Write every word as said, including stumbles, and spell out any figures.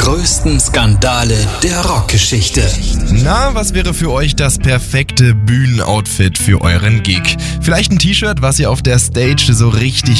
größten Skandale der Rockgeschichte. Na, was wäre für euch das perfekte Bühnenoutfit für euren Gig? Vielleicht ein T-Shirt, was ihr auf der Stage so richtig